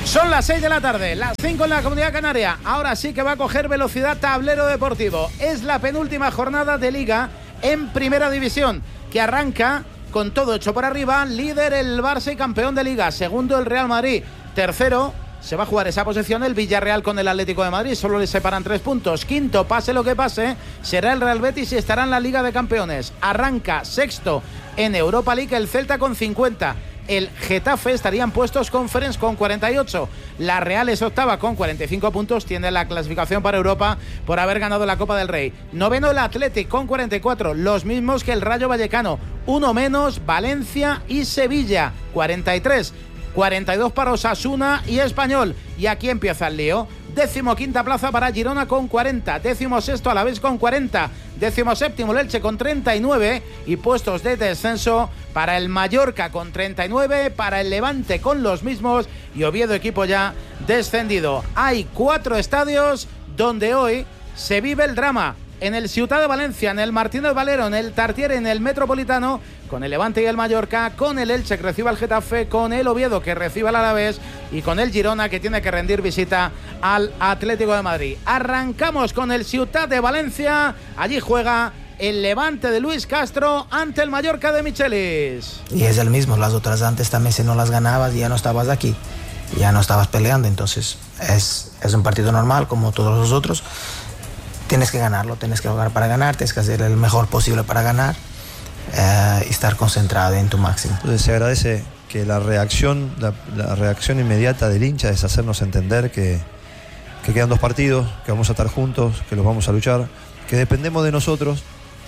Son las 6 de la tarde, las 5 en la Comunidad Canaria. Ahora sí que va a coger velocidad Tablero Deportivo. Es la penúltima jornada de Liga en Primera División, que arranca con todo hecho por arriba. Líder el Barça y campeón de Liga. Segundo el Real Madrid. Tercero se va a jugar esa posición el Villarreal con el Atlético de Madrid. Solo le separan 3 puntos. Quinto, pase lo que pase, será el Real Betis y estará en la Liga de Campeones. Arranca sexto en Europa League el Celta con 50. El Getafe estaría en puestos Conference con 48. La Real es octava con 45 puntos. Tiene la clasificación para Europa por haber ganado la Copa del Rey. Noveno el Athletic con 44. Los mismos que el Rayo Vallecano. Uno menos Valencia y Sevilla. 43. 42 para Osasuna y Español. Y aquí empieza el lío. 15ª plaza para Girona con 40. 16º Alavés con 40. 17º el Elche con 39. Y puestos de descenso para el Mallorca con 39. Para el Levante con los mismos. Y Oviedo, equipo ya descendido. Hay 4 estadios donde hoy se vive el drama. En el Ciutat de Valencia, en el Martínez Valero, en el Tartiere, en el Metropolitano, con el Levante y el Mallorca, con el Elche que reciba al Getafe, con el Oviedo que reciba al Alavés y con el Girona que tiene que rendir visita al Atlético de Madrid. Arrancamos con el Ciutat de Valencia. Allí juega el Levante de Luis Castro ante el Mallorca de Michelis. Y es el mismo, las otras antes también, si no las ganabas ya no estabas aquí, ya no estabas peleando, entonces es un partido normal como todos los otros. Tienes que ganarlo, tienes que jugar para ganar, tienes que hacer el mejor posible para ganar y estar concentrado en tu máximo. Entonces se agradece que la reacción inmediata del hincha es hacernos entender que quedan 2 partidos, que vamos a estar juntos, que los vamos a luchar, que dependemos de nosotros.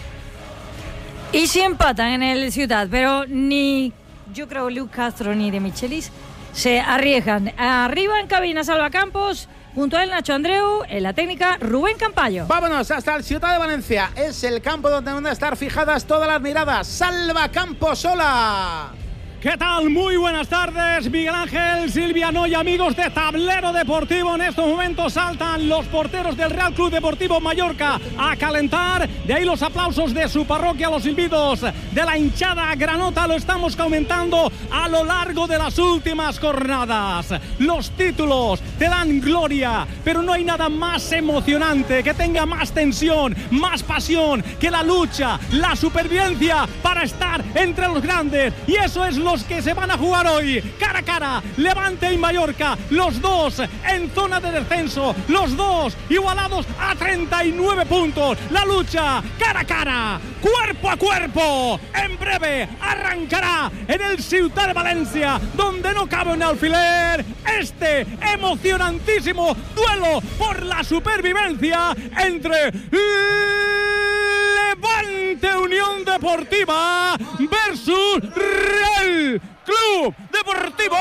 Y si empatan en el Ciutat, pero ni yo creo Luis Castro ni de Michelis se arriesgan. Arriba en cabina Salva Campos, junto a él Nacho Andreu, en la técnica Rubén Campayo. Vámonos hasta el Ciutat de Valencia. Es el campo donde van a estar fijadas todas las miradas. Salva Campos sola. ¿Qué tal? Muy buenas tardes, Miguel Ángel, Silvia Noy, amigos de Tablero Deportivo. En estos momentos saltan los porteros del Real Club Deportivo Mallorca a calentar. De ahí los aplausos de su parroquia, los silbidos de la hinchada granota. Lo estamos comentando a lo largo de las últimas jornadas. Los títulos te dan gloria, pero no hay nada más emocionante, que tenga más tensión, más pasión, que la lucha, la supervivencia para estar entre los grandes. Y eso es los que se van a jugar hoy, cara a cara, Levante y Mallorca, los dos en zona de descenso, los dos igualados a 39 puntos, la lucha cara a cara, cuerpo a cuerpo, en breve arrancará en el Ciutat de Valencia, donde no cabe un alfiler, este emocionantísimo duelo por la supervivencia entre Levante Unión Deportiva versus Real Club Deportivo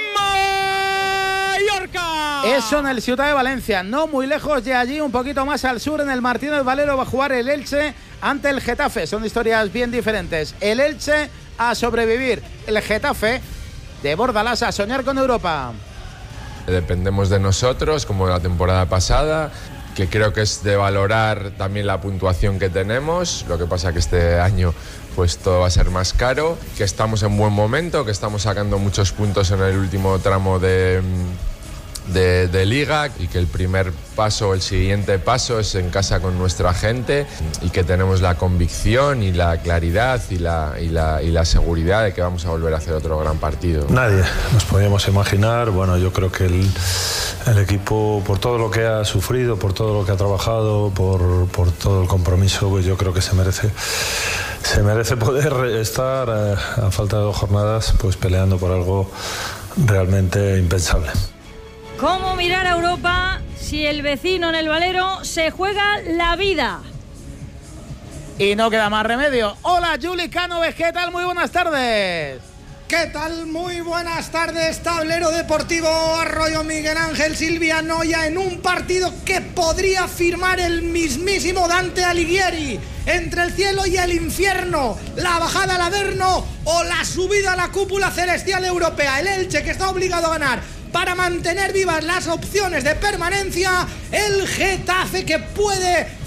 Mallorca. Eso en el Ciutat de Valencia, no muy lejos de allí, un poquito más al sur, en el Martínez Valero va a jugar el Elche ante el Getafe. Son historias bien diferentes. El Elche a sobrevivir, el Getafe de Bordalás a soñar con Europa. Dependemos de nosotros, como la temporada pasada, que creo que es de valorar también la puntuación que tenemos. Lo que pasa que este año pues todo va a ser más caro, que estamos en buen momento, que estamos sacando muchos puntos en el último tramo de Liga, y que el primer paso, el siguiente paso es en casa con nuestra gente, y que tenemos la convicción y la claridad y la seguridad de que vamos a volver a hacer otro gran partido. Nadie nos podíamos imaginar. Bueno, yo creo que el equipo, por todo lo que ha sufrido, por todo lo que ha trabajado, por todo el compromiso, pues yo creo que se merece poder estar a falta de 2 jornadas pues peleando por algo realmente impensable. ¿Cómo mirar a Europa si el vecino en el Valero se juega la vida? Y no queda más remedio. Hola, Juli Cánovas, ¿qué tal? Muy buenas tardes. ¿Qué tal? Muy buenas tardes, Tablero Deportivo, Arroyo, Miguel Ángel, Silvia Noya, en un partido que podría firmar el mismísimo Dante Alighieri, entre el cielo y el infierno, la bajada al Averno o la subida a la cúpula celestial europea. El Elche, que está obligado a ganar para mantener vivas las opciones de permanencia, el Getafe, que puede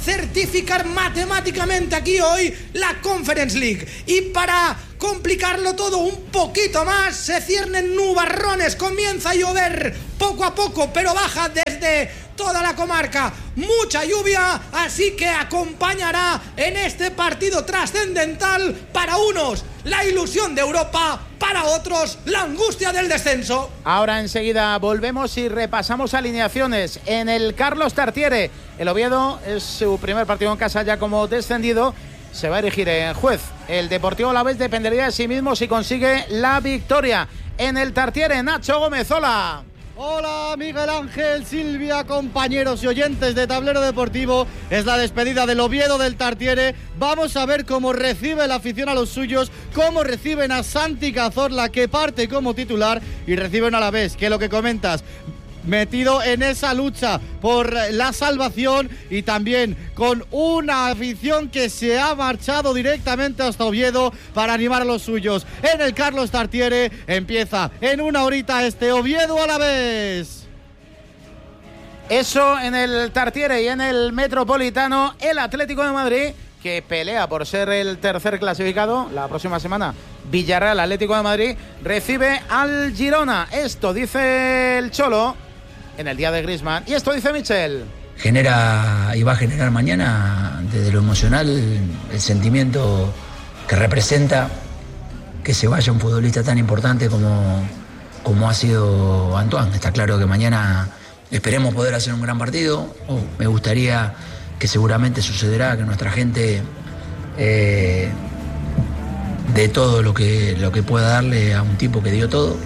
certificar matemáticamente aquí hoy la Conference League. Y para complicarlo todo un poquito más, se ciernen nubarrones, comienza a llover poco a poco, pero baja desde toda la comarca mucha lluvia, así que acompañará en este partido trascendental. Para unos la ilusión de Europa, para otros la angustia del descenso. Ahora enseguida volvemos y repasamos alineaciones. En el Carlos Tartiere, el Oviedo es su primer partido en casa ya como descendido, se va a erigir en juez. El Deportivo Alavés dependería de sí mismo si consigue la victoria. En el Tartiere, Nacho Gómez, hola. Hola Miguel Ángel, Silvia, compañeros y oyentes de Tablero Deportivo. Es la despedida del Oviedo del Tartiere. Vamos a ver cómo recibe la afición a los suyos, cómo reciben a Santi Cazorla, que parte como titular, y reciben a Alavés, que lo que comentas, metido en esa lucha por la salvación, y también con una afición que se ha marchado directamente hasta Oviedo para animar a los suyos. En el Carlos Tartiere empieza en una horita este Oviedo Alavés. Eso en el Tartiere. Y en el Metropolitano, el Atlético de Madrid, que pelea por ser el tercer clasificado la próxima semana. Villarreal, Atlético de Madrid, recibe al Girona. Esto dice el Cholo en el día de Griezmann, y esto dice Michel. Genera y va a generar mañana, desde lo emocional, el sentimiento que representa que se vaya un futbolista tan importante como ha sido Antoine. Está claro que mañana esperemos poder hacer un gran partido. Me gustaría, que seguramente sucederá, que nuestra gente de todo lo que pueda darle a un tipo que dio todo,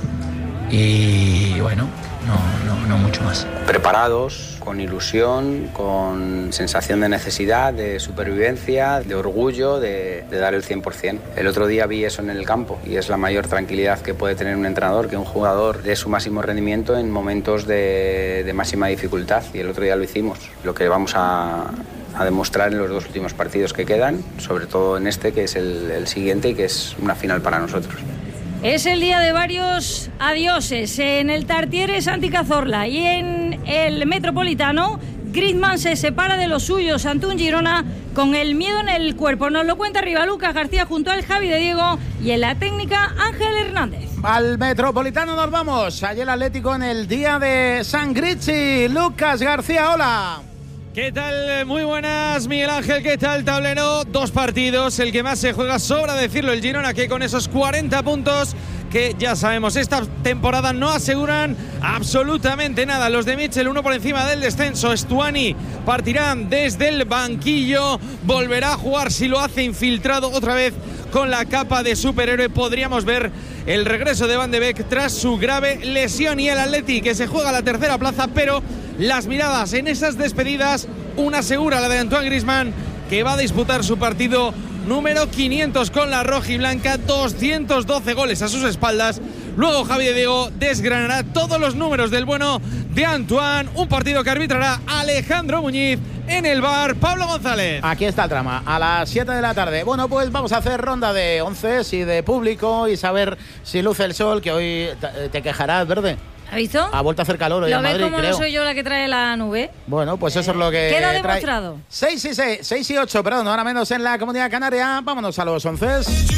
y bueno, no mucho más. Preparados, con ilusión, con sensación de necesidad, de supervivencia, de orgullo, de dar el 100%. El otro día vi eso en el campo, y es la mayor tranquilidad que puede tener un entrenador, que un jugador dé su máximo rendimiento en momentos de máxima dificultad, y el otro día lo hicimos. Lo que vamos a demostrar en los dos últimos partidos que quedan, sobre todo en este, que es el siguiente, y que es una final para nosotros. Es el día de varios adioses. En el Tartiere, Santi Cazorla, y en el Metropolitano, Griezmann se separa de los suyos ante un Girona con el miedo en el cuerpo. Nos lo cuenta arriba Lucas García junto al Javi de Diego, y en la técnica Ángel Hernández. Al Metropolitano nos vamos. Ayer el Atlético en el día de San Grici. Lucas García, hola. ¿Qué tal? Muy buenas, Miguel Ángel. ¿Qué tal, tablero? Dos partidos, el que más se juega, sobra decirlo, el Girona, que con esos 40 puntos que ya sabemos esta temporada no aseguran absolutamente nada. Los de Mitchell, uno por encima del descenso. Stuani partirá desde el banquillo, volverá a jugar, si lo hace infiltrado otra vez con la capa de superhéroe. Podríamos ver el regreso de Van de Beek tras su grave lesión, y el Atleti, que se juega la tercera plaza, pero las miradas en esas despedidas, una segura, la de Antoine Griezmann, que va a disputar su partido número 500 con la rojiblanca, 212 goles a sus espaldas. Luego Javi de Diego desgranará todos los números del bueno de Antoine, un partido que arbitrará Alejandro Muñiz. En el bar, Pablo González. Aquí está el trama, a las 7 de la tarde. Bueno, pues vamos a hacer ronda de 11 y de público, y saber si luce el sol, que hoy te quejarás, ¿verde? ¿Has visto? Ha vuelto a hacer calor hoy en Madrid, ¿Lo ves como no soy yo la que trae la nube? Bueno, pues eso es lo que queda demostrado. 6 y 8, perdón, ahora menos en la Comunidad Canaria. Vámonos a los 11.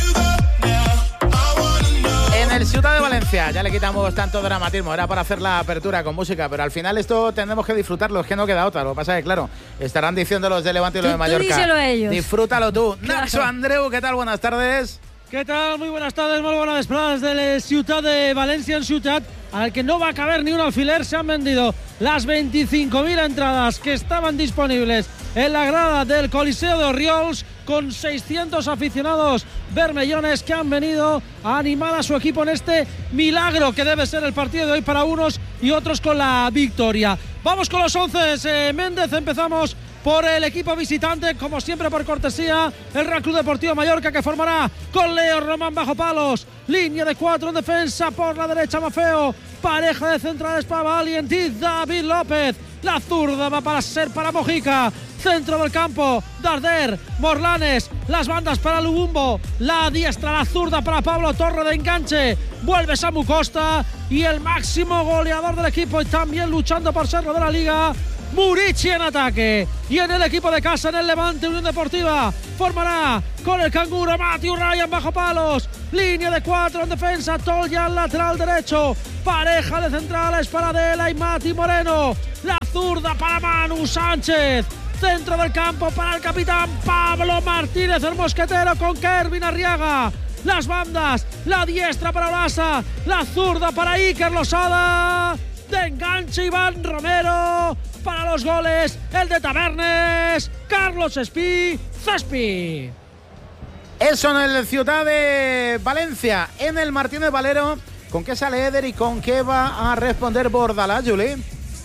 En el Ciutat de Valencia ya le quitamos tanto dramatismo, era para hacer la apertura con música, pero al final esto tendremos que disfrutarlo, es que no queda otra. Lo que pasa es que, claro, estarán diciendo los de Levante y los de Mallorca. Tú díselo a ellos. Disfrútalo tú. Claro. Nacho Andreu, ¿qué tal? Buenas tardes. ¿Qué tal? Muy buenas tardes, muy buenas desplazadas del Ciutat de Valencia, en Ciutat, al que no va a caber ni un alfiler. Se han vendido las 25.000 entradas que estaban disponibles en la grada del Coliseo de Orriols, con 600 aficionados bermellones que han venido a animar a su equipo en este milagro que debe ser el partido de hoy para unos y otros con la victoria. Vamos con los 11, Méndez. Empezamos por el equipo visitante, como siempre por cortesía, el Real Club Deportivo Mallorca, que formará con Leo Román bajo palos, línea de 4 en defensa, por la derecha Mafeo, pareja de centrales para Valientiz, David López, la zurda va para ser para Mojica, centro del campo, Darder, Morlanes, las bandas para Lubumbo, la diestra, la zurda para Pablo Torre de enganche, vuelve Samu Costa, y el máximo goleador del equipo y también luchando por serlo de la Liga, Murici en ataque. Y en el equipo de casa, en el Levante Unión Deportiva, formará con el canguro Matthew Ryan bajo palos. Línea de 4 en defensa, Toljan lateral derecho. Pareja de centrales para Adela y Mati Moreno. La zurda para Manu Sánchez. Centro del campo para el capitán Pablo Martínez, el mosquetero, con Kervin Arriaga. Las bandas, la diestra para Olasa, la zurda para Iker Losada. De enganche Iván Romero. Para los goles, el de Tabernes, Carlos Cespi. Eso en el Ciudad de Valencia. En el Martínez Valero, ¿con qué sale Eder y con qué va a responder Bordalás, Juli?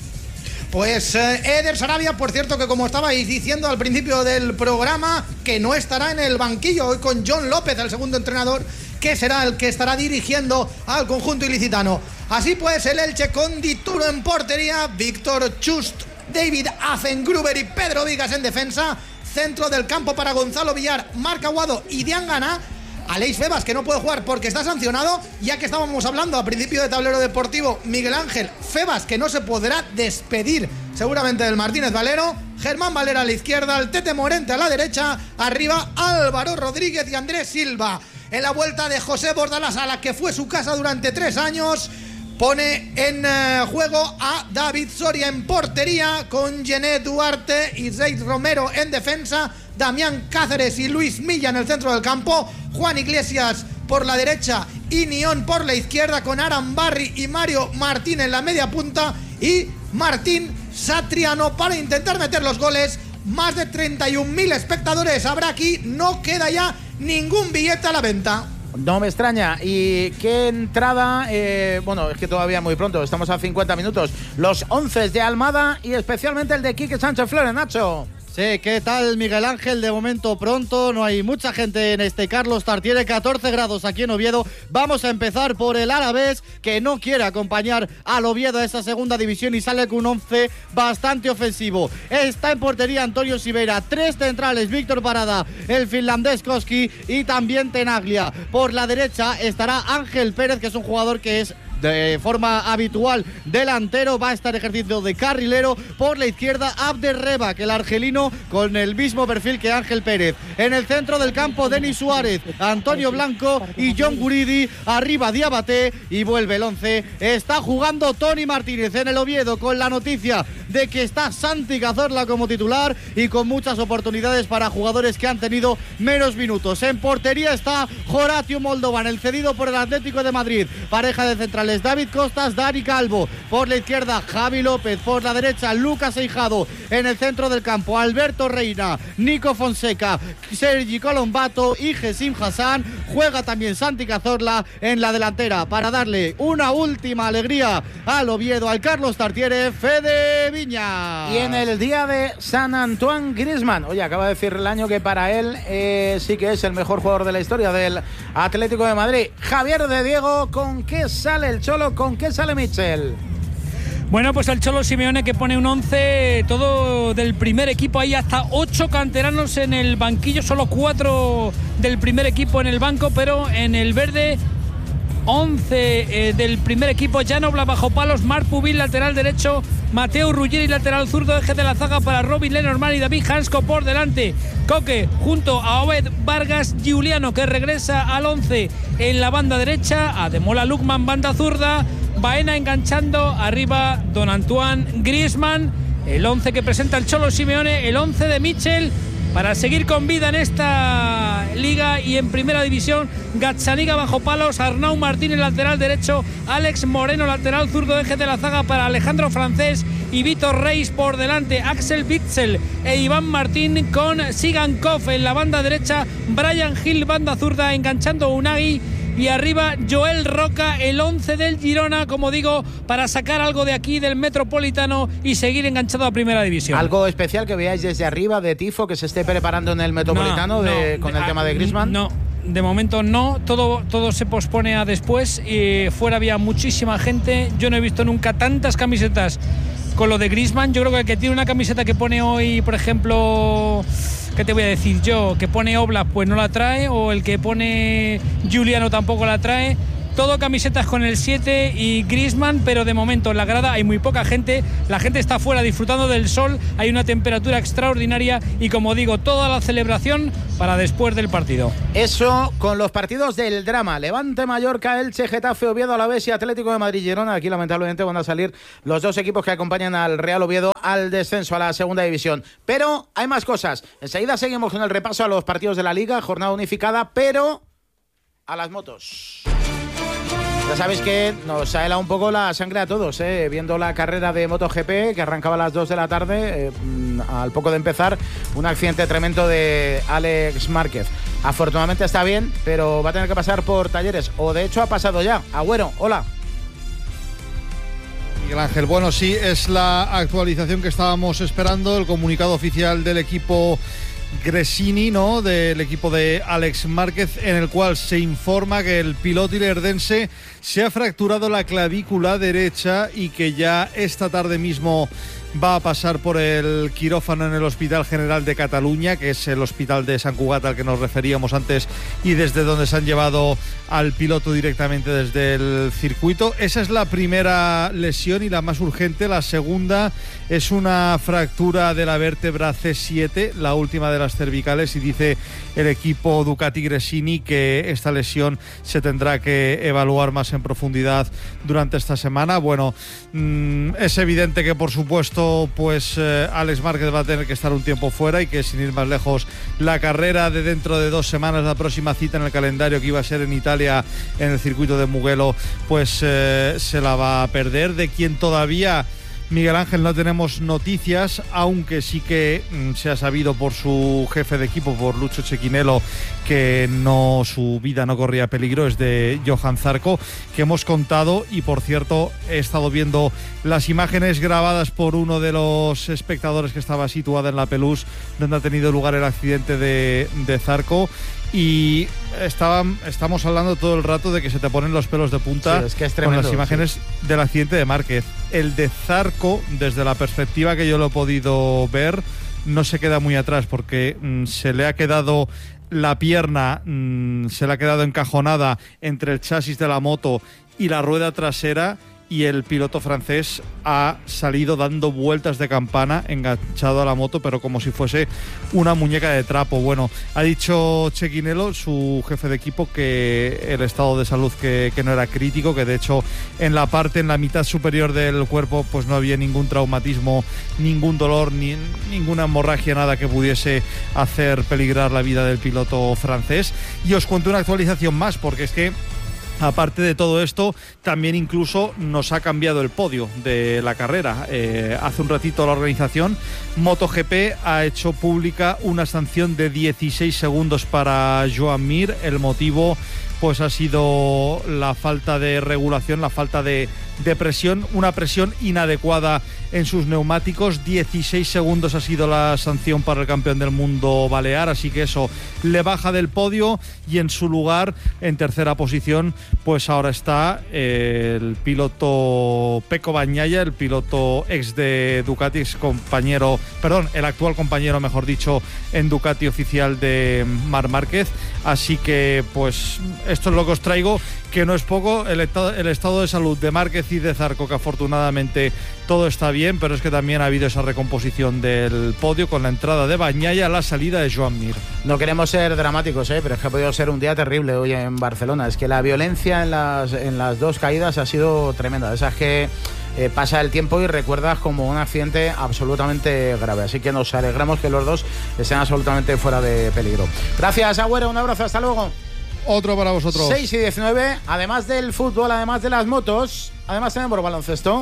Pues Eder Sarabia, por cierto, que como estabais diciendo al principio del programa, que no estará en el banquillo hoy con John López, el segundo entrenador, que será el que estará dirigiendo al conjunto ilicitano. Así pues, el Elche con Dituro en portería, Víctor Chust, David Affengruber y Pedro Vigas en defensa. Centro del campo para Gonzalo Villar, Marc Aguado y Diangana. Aleix Febas, que no puede jugar porque está sancionado, ya que estábamos hablando al principio de Tablero Deportivo, Miguel Ángel Febas, que no se podrá despedir seguramente del Martínez Valero. Germán Valera a la izquierda, el Tete Morente a la derecha, arriba Álvaro Rodríguez y Andrés Silva. En la vuelta de José Bordalás, a la que fue su casa durante 3 años, pone en juego a David Soria en portería, con Gené Duarte y Zeid Romero en defensa, Damián Cáceres y Luis Milla en el centro del campo, Juan Iglesias por la derecha y Nión por la izquierda, con Aran Barry y Mario Martín en la media punta y Martín Satriano para intentar meter los goles. Más de 31.000 espectadores habrá aquí, no queda ya ningún billete a la venta. No me extraña. ¿Y qué entrada? Bueno, es que todavía muy pronto, estamos a 50 minutos. Los 11 de Almada y especialmente el de Quique Sánchez Flores, Nacho. Sí, ¿qué tal, Miguel Ángel? De momento pronto, no hay mucha gente en este Carlos Tartiere, 14 grados aquí en Oviedo. Vamos a empezar por el Alavés, que no quiere acompañar al Oviedo a esa segunda división y sale con un 11 bastante ofensivo. Está en portería Antonio Siveira, 3 centrales, Víctor Parada, el finlandés Koski y también Tenaglia. Por la derecha estará Ángel Pérez, que es un jugador que es de forma habitual delantero, va a estar ejercicio de carrilero. Por la izquierda Abderreba, que el argelino con el mismo perfil que Ángel Pérez. En el centro del campo Denis Suárez, Antonio Blanco y John Guridi. Arriba Diabate y vuelve el 11. Está jugando Tony Martínez en el Oviedo, con la noticia de que está Santi Cazorla como titular y con muchas oportunidades para jugadores que han tenido menos minutos. En portería está Horatio Moldovan, el cedido por el Atlético de Madrid. Pareja de centrales David Costas, Dani Calvo. Por la izquierda Javi López, por la derecha Lucas Eijado. En el centro del campo Alberto Reina, Nico Fonseca, Sergi Colombato y Gesim Hassan. Juega también Santi Cazorla en la delantera para darle una última alegría al Oviedo, al Carlos Tartiere, Fede Viña. Y en el día de San Antoine Griezmann, oye, acaba de decir el año que para él sí que es el mejor jugador de la historia del Atlético de Madrid. Javier de Diego, ¿con qué sale el Cholo? ¿Con qué sale Michel? Bueno, pues el Cholo Simeone, que pone un 11 todo del primer equipo. Hay hasta 8 canteranos en el banquillo, solo 4 del primer equipo en el banco, pero en el verde 11 del primer equipo. Janobla bajo palos, Marc Pubil lateral derecho, Mateo Ruggeri lateral zurdo, eje de la zaga para Robin Lenormand y David Hansko por delante. Coque junto a Obed Vargas, Giuliano, que regresa al 11 en la banda derecha, Ademola Lookman banda zurda, Baena enganchando, arriba Don Antoine Griezmann. El 11 que presenta el Cholo Simeone, el 11 de Michel, para seguir con vida en esta liga. Y en primera división, Gazzaniga bajo palos, Arnau Martínez lateral derecho, Alex Moreno lateral zurdo, eje de la zaga para Alejandro Francés y Vitor Reis por delante, Axel Witsel e Iván Martín con Sigankov en la banda derecha, Brian Hill banda zurda enganchando Unai. Y arriba Joel Roca, el 11 del Girona, como digo, para sacar algo de aquí del Metropolitano y seguir enganchado a primera división. ¿Algo especial que veáis desde arriba de tifo que se esté preparando en el Metropolitano con el tema de Griezmann? No, de momento no, todo se pospone a después. Fuera había muchísima gente, yo no he visto nunca tantas camisetas con lo de Griezmann. Yo creo que el que tiene una camiseta que pone hoy, por ejemplo, ¿qué te voy a decir yo? Que pone Oblak, pues no la trae, o el que pone Giuliano tampoco la trae. todo camisetas con el 7 y Griezmann, pero de momento en la grada hay muy poca gente, la gente está afuera disfrutando del sol, hay una temperatura extraordinaria y, como digo, toda la celebración para después del partido. Eso con los partidos del drama: Levante, Mallorca, Elche, Getafe, Oviedo, Alavés y Atlético de Madrid, Girona. Aquí lamentablemente van a salir los dos equipos que acompañan al Real Oviedo al descenso a la segunda división. Pero hay más cosas. Enseguida seguimos con el repaso a los partidos de la Liga, jornada unificada, pero a las motos. Ya sabéis que nos ha helado un poco la sangre a todos, viendo la carrera de MotoGP que arrancaba a las 2 de la tarde, al poco de empezar, un accidente tremendo de Alex Márquez. Afortunadamente está bien, pero va a tener que pasar por talleres, o de hecho ha pasado ya. Agüero, hola. Miguel Ángel, bueno, sí, es la actualización que estábamos esperando, el comunicado oficial del equipo Gresini, ¿no?, del equipo de Alex Márquez, en el cual se informa que el piloto ilerdense se ha fracturado la clavícula derecha y que ya esta tarde mismo va a pasar por el quirófano en el Hospital General de Cataluña, que es el hospital de Sant Cugat al que nos referíamos antes y desde donde se han llevado al piloto directamente desde el circuito. Esa es la primera lesión y la más urgente. La segunda es una fractura de la vértebra C7, la última de las cervicales, y dice el equipo Ducati Gresini que esta lesión se tendrá que evaluar más en profundidad durante esta semana. Bueno, es evidente que por supuesto pues Alex Márquez va a tener que estar un tiempo fuera y que, sin ir más lejos, la carrera de dentro de 2 semanas, la próxima cita en el calendario, que iba a ser en Italia en el circuito de Mugello, pues se la va a perder. De quien todavía, Miguel Ángel, no tenemos noticias, aunque sí que se ha sabido por su jefe de equipo, por Lucho Cecchinello, que su vida no corría peligro, es de Johan Zarco, que hemos contado. Y por cierto, he estado viendo las imágenes grabadas por uno de los espectadores que estaba situado en la pelouse donde ha tenido lugar el accidente de Zarco. Y estamos hablando todo el rato de que se te ponen los pelos de punta, sí, es que es tremendo, con las imágenes del accidente de Márquez. El de Zarco, desde la perspectiva que yo lo he podido ver, no se queda muy atrás, porque se le ha quedado la pierna, se le ha quedado encajonada entre el chasis de la moto y la rueda trasera, y el piloto francés ha salido dando vueltas de campana enganchado a la moto, pero como si fuese una muñeca de trapo. Bueno, ha dicho Cecchinello, su jefe de equipo, que el estado de salud que no era crítico, que de hecho en la mitad superior del cuerpo pues no había ningún traumatismo, ningún dolor, ni ninguna hemorragia, nada que pudiese hacer peligrar la vida del piloto francés. Y os cuento una actualización más, porque es que aparte de todo esto, también incluso nos ha cambiado el podio de la carrera. Hace un ratito la organización MotoGP ha hecho pública una sanción de 16 segundos para Joan Mir. El motivo pues ha sido la falta de regulación, la falta de presión, una presión inadecuada en sus neumáticos. 16 segundos ha sido la sanción para el campeón del mundo balear, así que eso le baja del podio, y en su lugar, en tercera posición, pues ahora está el piloto Pecco Bagnaia, el piloto ex de Ducati, el actual compañero, mejor dicho, en Ducati oficial de Marc Márquez. Así que pues esto es lo que os traigo, que no es poco. El estado de salud de Márquez y de Zarco, que afortunadamente todo está bien, pero es que también ha habido esa recomposición del podio con la entrada de Bagnaia, la salida de Joan Mir. No queremos ser dramáticos, pero es que ha podido ser un día terrible hoy en Barcelona. Es que la violencia en las dos caídas ha sido tremenda. Esas que pasa el tiempo y recuerdas como un accidente absolutamente grave. Así que nos alegramos que los dos estén absolutamente fuera de peligro. Gracias, Agüero, un abrazo, hasta luego. Otro para vosotros. 6 y 19, además del fútbol, además de las motos, además tenemos baloncesto.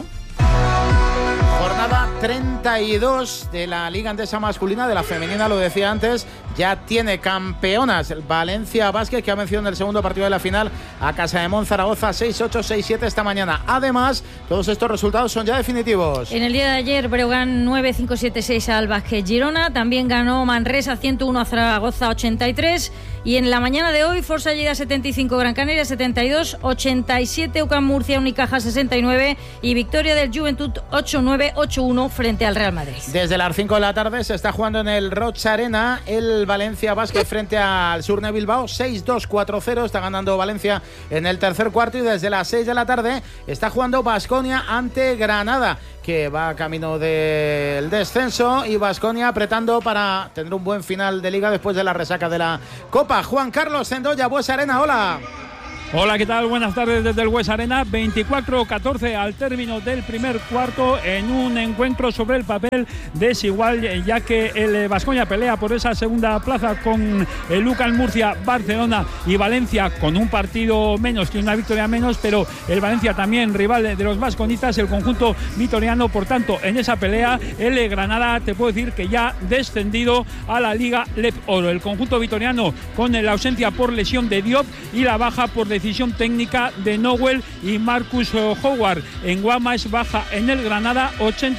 Jornada 32 de la Liga Endesa masculina, de la femenina, lo decía antes, ya tiene campeonas el Valencia Basket, que ha vencido en el segundo partido de la final a Casademont Zaragoza 6-8, 6-7 esta mañana. Además, todos estos resultados son ya definitivos. En el día de ayer, Breogán 9-5-7-6 al Basket Girona, también ganó Manresa 101 a Zaragoza 83, y en la mañana de hoy, Força Lleida 75, Gran Canaria 72, 87 UCAM Murcia, Unicaja 69 y victoria del Juventud 8-9, 8-1 frente al Real Madrid. Desde las 5 de la tarde se está jugando en el Roig Arena el el Valencia Basket frente al Surne Bilbao, 6-2, 4-0, está ganando Valencia en el tercer cuarto y desde las 6 de la tarde está jugando Baskonia ante Granada, que va camino del descenso, y Baskonia apretando para tener un buen final de liga después de la resaca de la Copa. Juan Carlos Sendoya, Bues Arena, hola. Hola, ¿qué tal? Buenas tardes desde el Bues Arena. 24-14 al término del primer cuarto en un encuentro sobre el papel desigual, ya que el Baskonia pelea por esa segunda plaza con el Lucan Murcia, Barcelona y Valencia con un partido menos, que una victoria menos, pero el Valencia también rival de los vasconistas, el conjunto vitoriano. Por tanto, en esa pelea el Granada, te puedo decir que ya descendido a la Liga Lep Oro. El conjunto vitoriano con la ausencia por lesión de Diop y la baja por decisión técnica de Nowell y Marcus Howard. En Guama es baja en el Granada,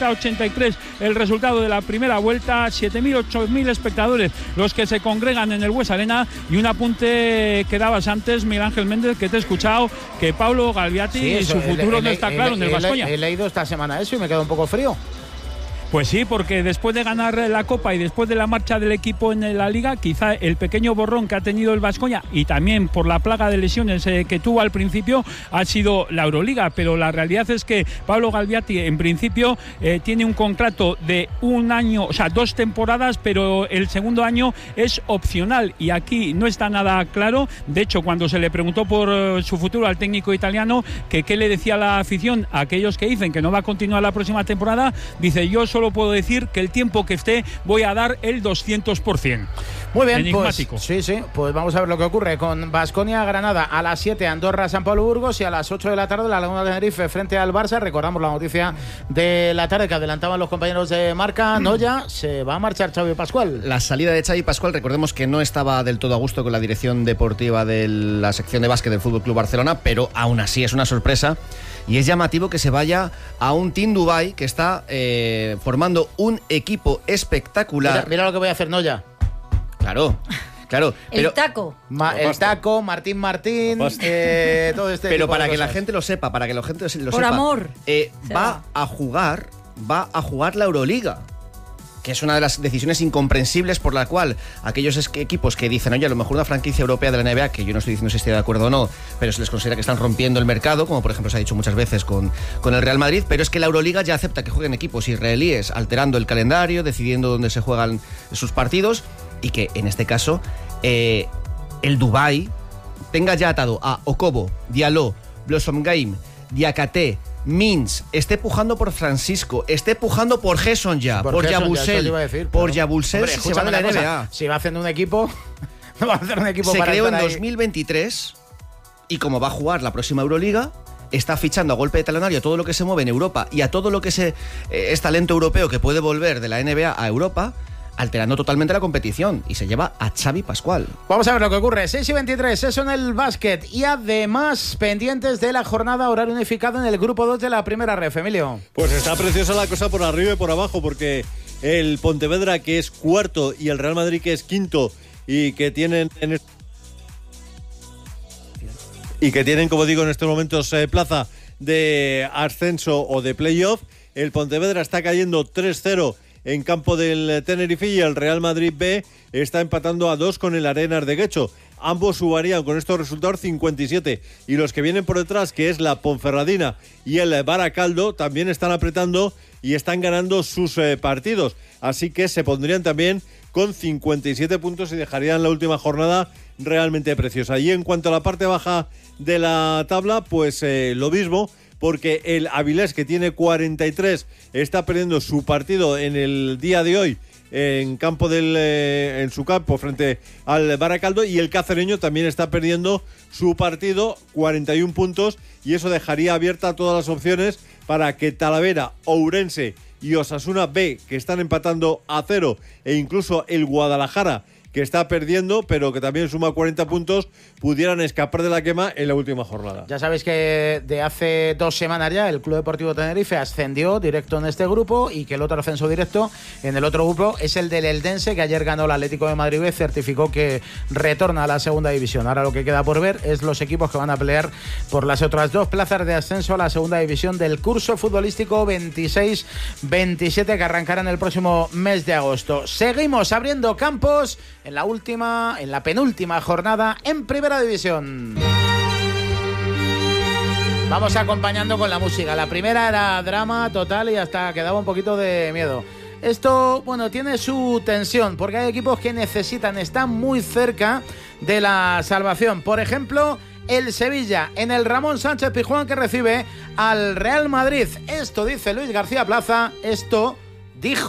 80-83 el resultado de la primera vuelta, 7.000, 8.000 espectadores los que se congregan en el Bues Arena. Y un apunte que dabas antes, Miguel Ángel Méndez, que te he escuchado, que Pablo Galviati, sí, su futuro no está claro en el Baskonia. He leído esta semana eso y me queda un poco frío. Pues sí, porque después de ganar la Copa y después de la marcha del equipo en la Liga, quizá el pequeño borrón que ha tenido el Baskonia, y también por la plaga de lesiones que tuvo al principio, ha sido la Euroliga. Pero la realidad es que Pablo Galviati en principio tiene un contrato de un año, o sea, 2 temporadas, pero el segundo año es opcional y aquí no está nada claro. De hecho, cuando se le preguntó por su futuro al técnico italiano, que qué le decía la afición a aquellos que dicen que no va a continuar la próxima temporada, dice: yo solo puedo decir que el tiempo que esté voy a dar el 200%. Muy bien, enigmático. Pues, sí, pues vamos a ver lo que ocurre con Baskonia Granada a las 7, Andorra San Pablo Burgos, y a las 8 de la tarde la Laguna de Tenerife frente al Barça. Recordamos la noticia de la tarde que adelantaban los compañeros de Marca. Noya, se va a marchar Xavi Pascual. La salida de Xavi Pascual, recordemos que no estaba del todo a gusto con la dirección deportiva de la sección de básquet del FC Barcelona, pero aún así es una sorpresa. Y es llamativo que se vaya a un Team Dubai que está formando un equipo espectacular. Mira lo que voy a hacer, Noya. Claro. Pero, el taco. El taco, Martín, todo este. Pero para que la gente lo sepa, para que la gente lo sepa. Por amor. Va a jugar la Euroliga, que es una de las decisiones incomprensibles por la cual aquellos equipos que dicen: oye, a lo mejor una franquicia europea de la NBA, que yo no estoy diciendo si estoy de acuerdo o no, pero se les considera que están rompiendo el mercado, como por ejemplo se ha dicho muchas veces con el Real Madrid. Pero es que la Euroliga ya acepta que jueguen equipos israelíes, alterando el calendario, decidiendo dónde se juegan sus partidos, y que en este caso el Dubai tenga ya atado a Okobo, Diallo, Blossom Game, Diakate, Mins, esté pujando por Francisco, esté pujando por Gerson ya, por Yabusel, por Yabusel, si se va de la NBA. Si va haciendo un equipo, no va a hacer un equipo se para creó en ahí. 2023, y como va a jugar la próxima Euroliga, está fichando a golpe de talonario a todo lo que se mueve en Europa y a todo lo que es talento europeo que puede volver de la NBA a Europa, alterando totalmente la competición, y se lleva a Xavi Pascual. Vamos a ver lo que ocurre. 6:23, eso en el básquet, y además pendientes de la jornada, horario unificado en el grupo 2 de la primera ref. Emilio. Pues está preciosa la cosa por arriba y por abajo, porque el Pontevedra, que es cuarto, y el Real Madrid, que es quinto, y que tienen como digo en estos momentos plaza de ascenso o de playoff. El Pontevedra está cayendo 3-0 en campo del Tenerife, y el Real Madrid B está empatando a 2 con el Arenas de Guecho. Ambos sumarían con estos resultados 57, y los que vienen por detrás, que es la Ponferradina y el Baracaldo, también están apretando y están ganando sus partidos, así que se pondrían también con 57 puntos y dejarían la última jornada realmente preciosa. Y en cuanto a la parte baja de la tabla, pues lo mismo, porque el Avilés, que tiene 43, está perdiendo su partido en el día de hoy en su campo frente al Baracaldo, y el Cacereño también está perdiendo su partido, 41 puntos, y eso dejaría abiertas todas las opciones para que Talavera, Ourense y Osasuna B, que están empatando a 0, e incluso el Guadalajara, que está perdiendo, pero que también suma 40 puntos, pudieran escapar de la quema en la última jornada. Ya sabéis que de hace 2 semanas ya el Club Deportivo Tenerife ascendió directo en este grupo, y que el otro ascenso directo en el otro grupo es el del Eldense, que ayer ganó el Atlético de Madrid B, certificó que retorna a la segunda división. Ahora lo que queda por ver es los equipos que van a pelear por las otras 2 plazas de ascenso a la segunda división del curso futbolístico 26-27, que arrancará en el próximo mes de agosto. Seguimos abriendo campos en la penúltima jornada en Primera División. Vamos acompañando con la música. La primera era drama total y hasta quedaba un poquito de miedo. Esto, bueno, tiene su tensión porque hay equipos que están muy cerca de la salvación. Por ejemplo, el Sevilla en el Ramón Sánchez Pizjuán, que recibe al Real Madrid. Esto dice Luis García Plaza, esto dijo